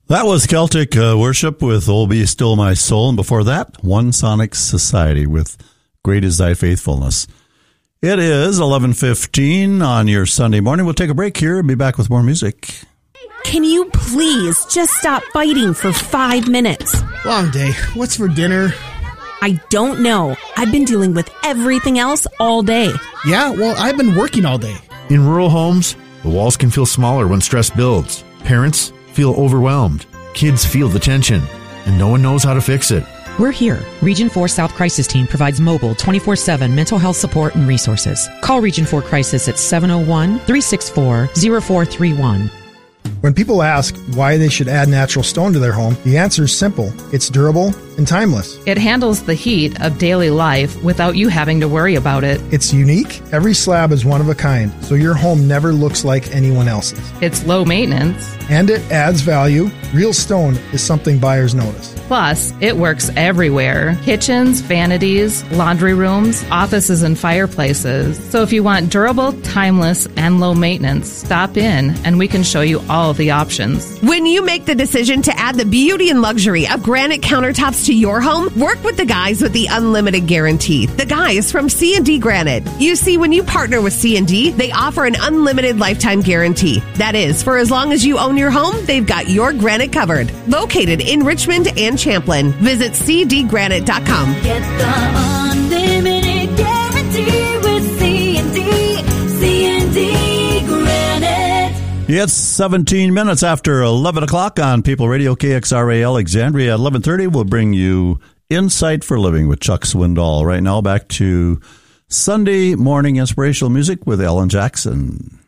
That was Celtic Worship with Oh Be Still My Soul, and before that, One Sonic Society with Great Is Thy Faithfulness. It is 11:15 on your Sunday morning. We'll take a break here and be back with more music. Can you please just stop fighting for 5 minutes? Long day. What's for dinner? I don't know. I've been dealing with everything else all day. Yeah, well, I've been working all day. In rural homes, the walls can feel smaller when stress builds. Parents feel overwhelmed. Kids feel the tension, and no one knows how to fix it. We're here. Region 4 South Crisis Team provides mobile 24/7 mental health support and resources. Call Region 4 Crisis at 701-364-0431. When people ask why they should add natural stone to their home, the answer is simple. It's durable and timeless. It handles the heat of daily life without you having to worry about it. It's unique. Every slab is one of a kind, so your home never looks like anyone else's. It's low maintenance. And it adds value. Real stone is something buyers notice. Plus, it works everywhere. Kitchens, vanities, laundry rooms, offices, and fireplaces. So if you want durable, timeless, and low maintenance, stop in and we can show you all of the options. When you make the decision to add the beauty and luxury of granite countertops to your home, work with the guys with the unlimited guarantee. The guys from C&D Granite. You see, when you partner with C&D, they offer an unlimited lifetime guarantee. That is, for as long as you own your home, they've got your granite covered. Located in Richmond and Champlin. Visit cdgranite.com. Get the unlimited guarantee with C&D Granite. It's 17 minutes after 11 o'clock on People Radio KXRA Alexandria. At 11:30, we'll bring you Insight for Living with Chuck Swindoll. Right now, back to Sunday morning inspirational music with Alan Jackson.